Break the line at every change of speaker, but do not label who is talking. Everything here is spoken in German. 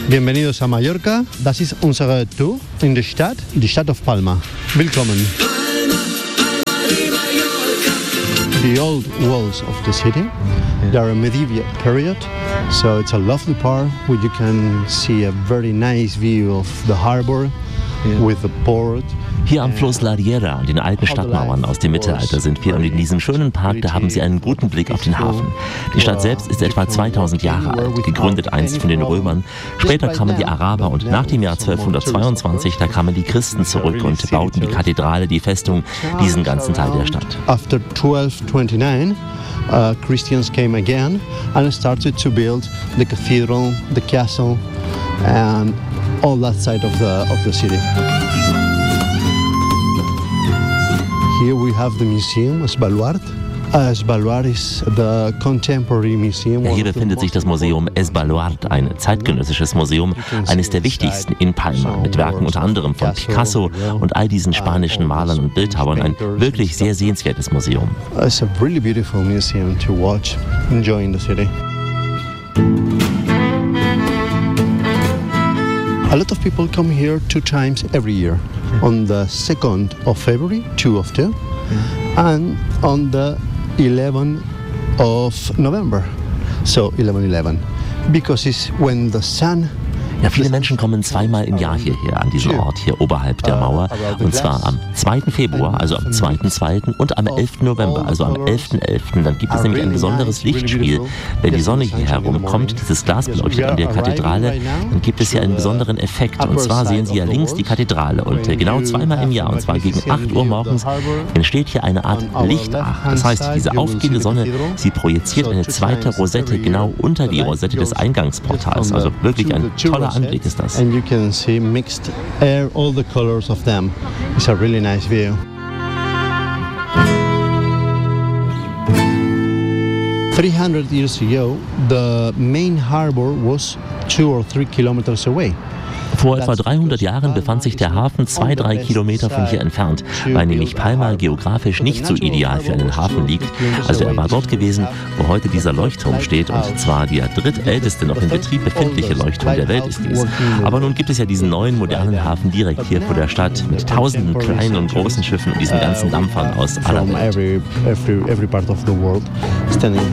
Bienvenidos a Mallorca. Das ist unsere Tour in die Stadt of Palma. Willkommen. The old walls of the city, they are a medieval period, so it's a lovely part where you can see a very nice view of the harbor with the port.
Hier am Fluss Ladiera, an den alten Stadtmauern aus dem Mittelalter sind wir, und in diesem schönen Park, da haben Sie einen guten Blick auf den Hafen. Die Stadt selbst ist etwa 2000 Jahre alt, gegründet einst von den Römern. Später kamen die Araber und nach dem Jahr 1222, da kamen die Christen zurück und bauten die Kathedrale, die Festung, diesen ganzen Teil der Stadt.
After 1229, Christians came again and started to build the cathedral, the castle and all that side of the city. Here we have the museum, Esbaluart. Esbaluart is the contemporary museum.
Ja, hier befindet sich das Museum Esbaluart, ein zeitgenössisches Museum, eines der wichtigsten in Palma, mit Werken unter anderem von Picasso und all diesen spanischen Malern und Bildhauern. Ein wirklich sehr sehenswertes Museum.
It's a really beautiful museum to watch, enjoying the city. A lot of people come here 2 times every year. On the 2nd of February, 2 of 2, and on the 11th of November, so 11/11, because it's when the sun.
Ja, viele Menschen kommen zweimal im Jahr hierher, an diesen Ort hier oberhalb der Mauer. Und zwar am 2. Februar, also am 2.2. und am 11. November, also am 11.11. Dann gibt es nämlich ein besonderes Lichtspiel. Wenn die Sonne hier herumkommt, dieses Glasbeleuchtet an der Kathedrale, dann gibt es hier einen besonderen Effekt. Und zwar sehen Sie ja links die Kathedrale. Und genau zweimal im Jahr, und zwar gegen 8 Uhr morgens, entsteht hier eine Art Lichtach. Das heißt, diese aufgehende Sonne, sie projiziert eine zweite Rosette genau unter die Rosette des Eingangsportals. Also wirklich ein toller Anblick ist das.
And you can see mixed air, all the colors of them. It's a really nice view. "300 years ago, the main harbor was 2 or 3 kilometers away.
Vor etwa 300 Jahren befand sich der Hafen 2-3 Kilometer von hier entfernt, weil nämlich Palma geografisch nicht so ideal für einen Hafen liegt. Also er war dort gewesen, wo heute dieser Leuchtturm steht, und zwar der drittälteste noch in Betrieb befindliche Leuchtturm der Welt ist dies. Aber nun gibt es ja diesen neuen modernen Hafen direkt hier vor der Stadt mit tausenden kleinen und großen Schiffen und diesen ganzen Dampfern aus aller Welt.